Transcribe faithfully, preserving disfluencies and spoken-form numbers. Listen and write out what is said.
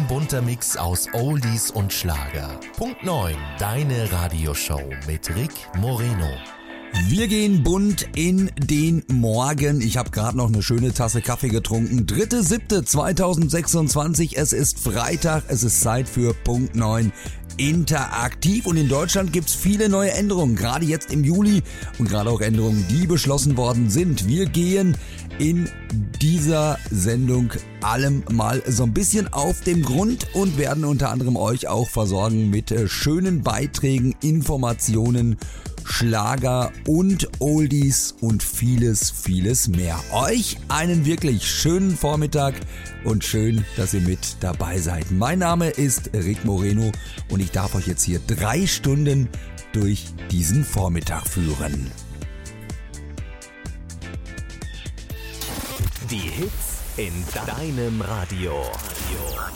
Ein bunter Mix aus Oldies und Schlager. Punkt neun, deine Radioshow mit Rick Moreno. Wir gehen bunt in den Morgen. Ich habe gerade noch eine schöne Tasse Kaffee getrunken. dritter siebter zweitausendsechsundzwanzig. Es ist Freitag. Es ist Zeit für Punkt neun interaktiv. Und in Deutschland gibt's viele neue Änderungen. Gerade jetzt im Juli. Und gerade auch Änderungen, die beschlossen worden sind. Wir gehen in dieser Sendung allem mal so ein bisschen auf den Grund und werden unter anderem euch auch versorgen mit schönen Beiträgen, Informationen, Schlager und Oldies und vieles, vieles mehr. Euch einen wirklich schönen Vormittag und schön, dass ihr mit dabei seid. Mein Name ist Rick Moreno und ich darf euch jetzt hier drei Stunden durch diesen Vormittag führen. Die Hits in deinem Radio.